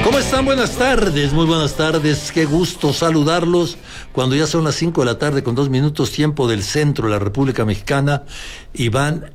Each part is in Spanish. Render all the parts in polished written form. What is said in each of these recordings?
¿Cómo están? Buenas tardes, muy buenas tardes. Qué gusto saludarlos cuando ya son las 5 de la tarde con 2 minutos, tiempo del centro de la República Mexicana, y van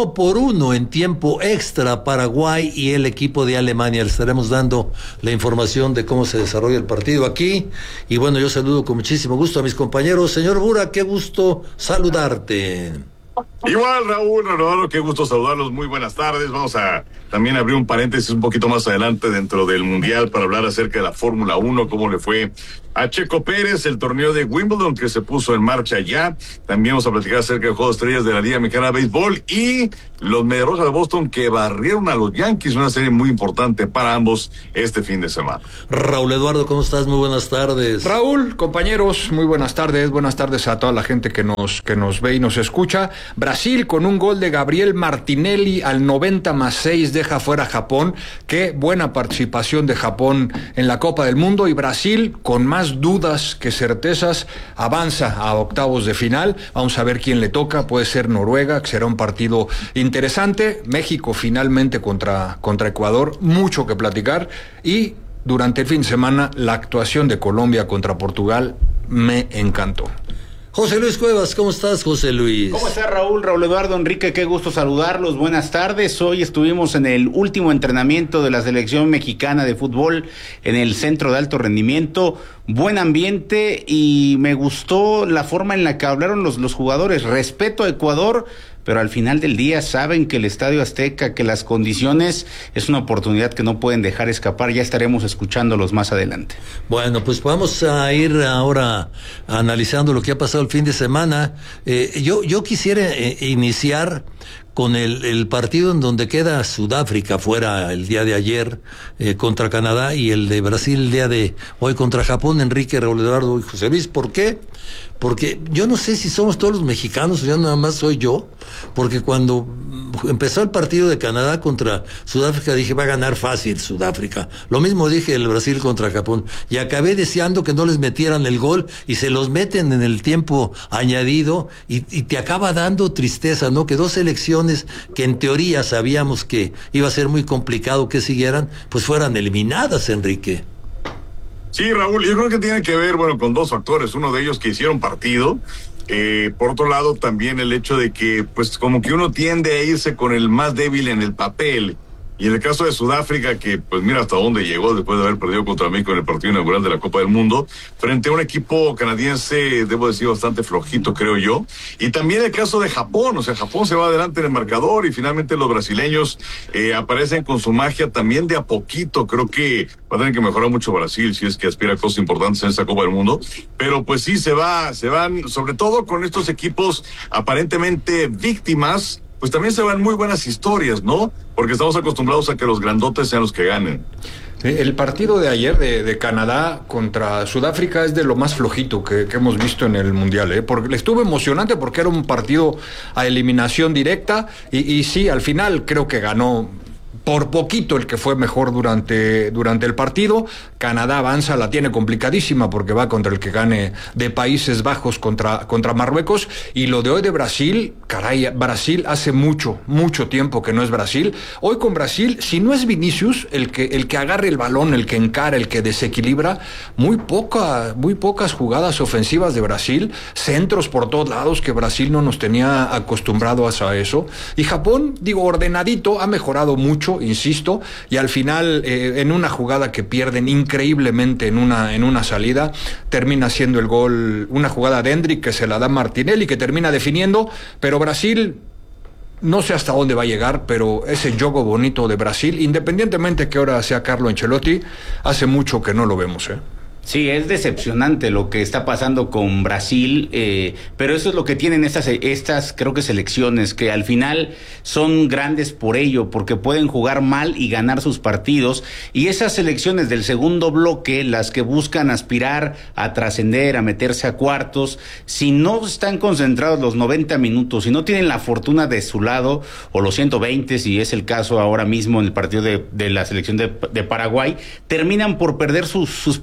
1-1 en tiempo extra Paraguay y el equipo de Alemania. Les estaremos dando la información de cómo se desarrolla el partido aquí. Y bueno, yo saludo con muchísimo gusto a mis compañeros. Señor Bura, qué gusto saludarte. Igual, Raúl, qué gusto saludarlos, muy buenas tardes. Vamos a también abrir un paréntesis un poquito más adelante dentro del Mundial para hablar acerca de la Fórmula 1, cómo le fue a Checo Pérez, el torneo de Wimbledon que se puso en marcha ya. También vamos a platicar acerca del Juego de Estrellas de la Liga Mexicana de Béisbol y los Medias Rojas de Boston que barrieron a los Yankees, una serie muy importante para ambos este fin de semana. Raúl Eduardo, ¿cómo estás? Muy buenas tardes. Raúl, compañeros, muy buenas tardes a toda la gente que nos ve y nos escucha. Brasil con un gol de Gabriel Martinelli al 90+6 deja fuera a Japón. Qué buena participación de Japón en la Copa del Mundo, y Brasil con más dudas que certezas avanza a octavos de final. Vamos a ver quién le toca, puede ser Noruega, que será un partido interesante. México finalmente contra Ecuador, mucho que platicar, y durante el fin de semana la actuación de Colombia contra Portugal me encantó. José Luis Cuevas, ¿cómo estás, José Luis? ¿Cómo está Raúl Eduardo, Enrique? Qué gusto saludarlos, buenas tardes. Hoy estuvimos en el último entrenamiento de la selección mexicana de fútbol en el centro de alto rendimiento. Buen ambiente y me gustó la forma en la que hablaron los jugadores. Respeto a Ecuador, pero al final del día saben que el Estadio Azteca, que las condiciones, es una oportunidad que no pueden dejar escapar. Ya estaremos escuchándolos más adelante. Bueno, pues vamos a ir ahora analizando lo que ha pasado el fin de semana. Yo quisiera iniciar con el partido en donde queda Sudáfrica fuera el día de ayer contra Canadá, y el de Brasil el día de hoy contra Japón. Enrique, Raúl Eduardo y José Luis, ¿por qué? Porque yo no sé si somos todos los mexicanos o ya nada más soy yo, porque cuando empezó el partido de Canadá contra Sudáfrica dije, va a ganar fácil Sudáfrica. Lo mismo dije el Brasil contra Japón, y acabé deseando que no les metieran el gol, y se los meten en el tiempo añadido, y te acaba dando tristeza, ¿no? Que dos selecciones que en teoría sabíamos que iba a ser muy complicado que siguieran, pues fueran eliminadas, Enrique. Sí, Raúl, yo creo que tiene que ver, con dos factores. Uno de ellos que hicieron partido. Por otro lado, también el hecho de que, pues, como que uno tiende a irse con el más débil en el papel. Y en el caso de Sudáfrica, que pues mira hasta dónde llegó después de haber perdido contra México en el partido inaugural de la Copa del Mundo, frente a un equipo canadiense, debo decir, bastante flojito, creo yo. Y también el caso de Japón, Japón se va adelante en el marcador y finalmente los brasileños aparecen con su magia también de a poquito. Creo que va a tener que mejorar mucho Brasil si es que aspira a cosas importantes en esta Copa del Mundo. Pero pues sí, se van, sobre todo con estos equipos aparentemente víctimas, pues también se van muy buenas historias, ¿no? Porque estamos acostumbrados a que los grandotes sean los que ganen. El partido de ayer de Canadá contra Sudáfrica es de lo más flojito que hemos visto en el Mundial, porque estuvo emocionante porque era un partido a eliminación directa y sí, al final creo que ganó por poquito el que fue mejor durante el partido. Canadá avanza, la tiene complicadísima porque va contra el que gane de Países Bajos contra Marruecos. Y lo de hoy de Brasil, caray, Brasil hace mucho tiempo que no es Brasil. Hoy con Brasil, si no es Vinicius el que agarre el balón, el que encara, el que desequilibra, muy pocas jugadas ofensivas de Brasil, centros por todos lados que Brasil no nos tenía acostumbrados a eso. Y Japón, ordenadito, ha mejorado mucho, insisto, y al final en una jugada que pierden increíblemente en una salida, termina siendo el gol, una jugada de Endrick que se la da Martinelli, que termina definiendo. Pero Brasil, no sé hasta dónde va a llegar, pero ese juego bonito de Brasil, independientemente que ahora sea Carlo Ancelotti, hace mucho que no lo vemos, Sí, es decepcionante lo que está pasando con Brasil, pero eso es lo que tienen estas creo que selecciones, que al final son grandes por ello, porque pueden jugar mal y ganar sus partidos, y esas selecciones del segundo bloque, las que buscan aspirar a trascender, a meterse a cuartos, si no están concentrados los 90 minutos, si no tienen la fortuna de su lado, o los 120, si es el caso ahora mismo en el partido de la selección de Paraguay, terminan por perder sus partidos.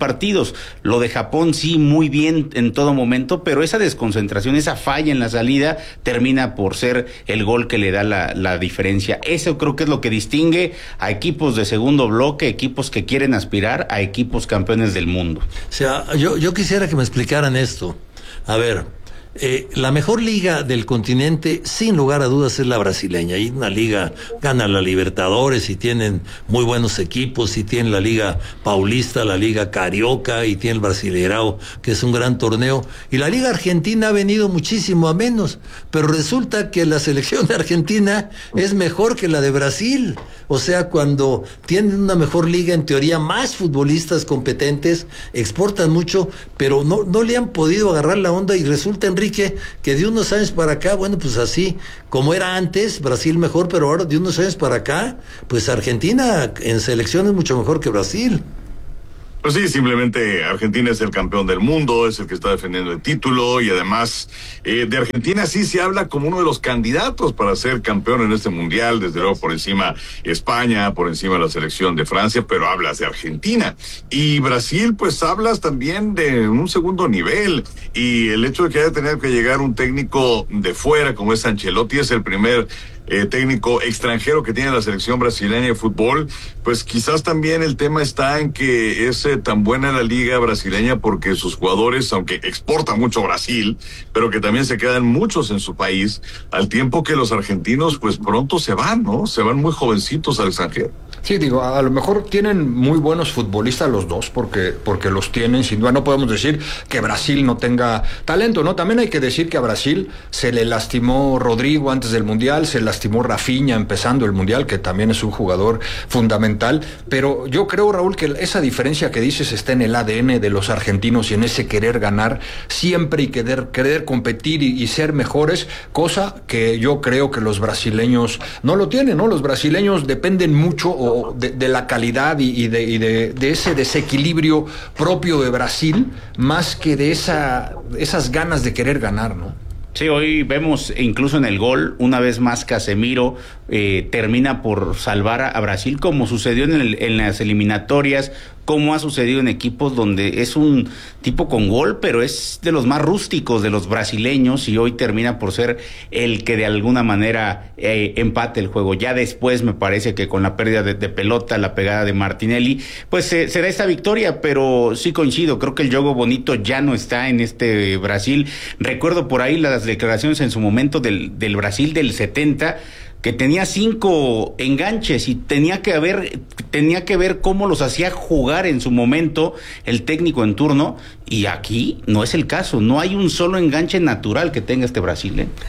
partidos. Lo de Japón sí, muy bien en todo momento, pero esa desconcentración, esa falla en la salida termina por ser el gol que le da la diferencia. Eso creo que es lo que distingue a equipos de segundo bloque, equipos que quieren aspirar a equipos campeones del mundo. O sea, yo quisiera que me explicaran esto. A ver, la mejor liga del continente, sin lugar a dudas, es la brasileña. Y una liga gana la Libertadores y tienen muy buenos equipos, y tienen la Liga Paulista, la Liga Carioca, y tiene el Brasileirao, que es un gran torneo. Y la Liga Argentina ha venido muchísimo a menos, pero resulta que la selección de Argentina es mejor que la de Brasil. O sea, cuando tienen una mejor liga, en teoría más futbolistas competentes, exportan mucho, pero no le han podido agarrar la onda, y resulta, Enrique, que de unos años para acá, bueno, pues así como era antes, Brasil mejor, pero ahora de unos años para acá, pues Argentina en selección es mucho mejor que Brasil. Pues sí, simplemente Argentina es el campeón del mundo, es el que está defendiendo el título, y además de Argentina sí se habla como uno de los candidatos para ser campeón en este mundial, desde luego por encima España, por encima la selección de Francia, pero hablas de Argentina. Y Brasil, pues hablas también de un segundo nivel, y el hecho de que haya tenido que llegar un técnico de fuera como es Ancelotti, es el primer técnico extranjero que tiene la selección brasileña de fútbol, pues quizás también el tema está en que es tan buena la liga brasileña porque sus jugadores, aunque exporta mucho Brasil, pero que también se quedan muchos en su país, al tiempo que los argentinos pues pronto se van, ¿no? Se van muy jovencitos al extranjero. Sí, digo, a lo mejor tienen muy buenos futbolistas los dos, porque los tienen, sin duda. No podemos decir que Brasil no tenga talento, ¿no? También hay que decir que a Brasil se le lastimó Rodrigo antes del Mundial, se lastimó Rafinha empezando el Mundial, que también es un jugador fundamental, pero yo creo, Raúl, que esa diferencia que dices está en el ADN de los argentinos y en ese querer ganar siempre, y querer competir y ser mejores, cosa que yo creo que los brasileños no lo tienen, ¿no? Los brasileños dependen mucho de la calidad y de ese desequilibrio propio de Brasil, más que de esas ganas de querer ganar, ¿no? Sí, hoy vemos incluso en el gol, una vez más Casemiro termina por salvar a Brasil, como sucedió en las eliminatorias, como ha sucedido en equipos donde es un tipo con gol, pero es de los más rústicos de los brasileños, y hoy termina por ser el que de alguna manera empate el juego. Ya después me parece que con la pérdida de pelota, la pegada de Martinelli, pues se da esta victoria, pero sí coincido, creo que el juego bonito ya no está en este Brasil. Recuerdo por ahí las declaraciones en su momento del Brasil del 70, que tenía 5 enganches y tenía que ver cómo los hacía jugar en su momento el técnico en turno, y aquí no es el caso, no hay un solo enganche natural que tenga este Brasil, ¿eh?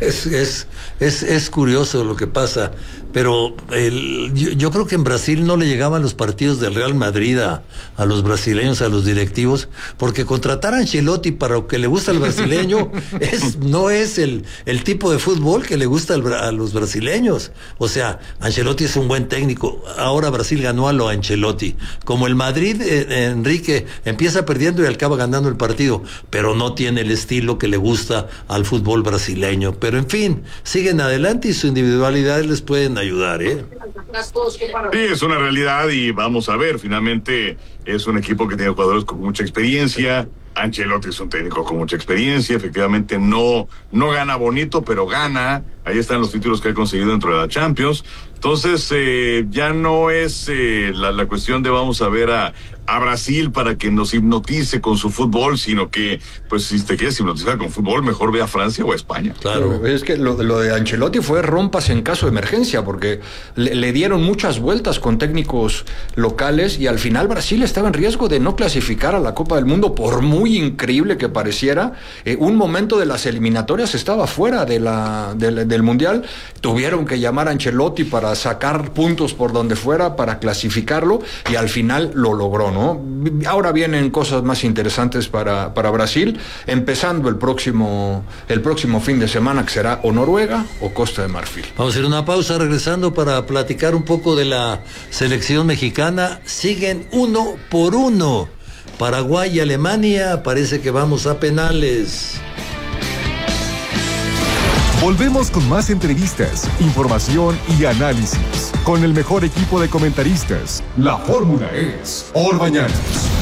Es curioso lo que pasa, pero yo creo que en Brasil no le llegaban los partidos del Real Madrid a los brasileños, a los directivos, porque contratar a Ancelotti para lo que le gusta al brasileño no es el tipo de fútbol que le gusta a los brasileños. O sea, Ancelotti es un buen técnico. Ahora Brasil ganó a lo Ancelotti. Como el Madrid, Enrique, empieza perdiendo y acaba ganando el partido, pero no tiene el estilo que le gusta al fútbol brasileño. Pero en fin, siguen adelante y su individualidad les pueden ayudar, ¿eh? Sí, es una realidad, y vamos a ver, finalmente es un equipo que tiene jugadores con mucha experiencia. Ancelotti es un técnico con mucha experiencia, efectivamente no gana bonito, pero gana. Ahí están los títulos que ha conseguido dentro de la Champions. Entonces, ya no es la cuestión de vamos a ver a Brasil para que nos hipnotice con su fútbol, sino que, pues, si te quieres hipnotizar con fútbol, mejor ve a Francia o a España. Claro, es que lo de Ancelotti fue rompas en caso de emergencia, porque le dieron muchas vueltas con técnicos locales, y al final Brasil estaba en riesgo de no clasificar a la Copa del Mundo, por muy increíble que pareciera. Un momento de las eliminatorias estaba fuera del Mundial, tuvieron que llamar a Ancelotti para sacar puntos por donde fuera para clasificarlo, y al final lo logró, ¿no? Ahora vienen cosas más interesantes para Brasil, empezando el próximo fin de semana, que será o Noruega o Costa de Marfil. Vamos a hacer una pausa, regresando para platicar un poco de la selección mexicana. Siguen 1-1 Paraguay y Alemania, parece que vamos a penales. Volvemos con más entrevistas, información y análisis con el mejor equipo de comentaristas. La fórmula es Orbañanos.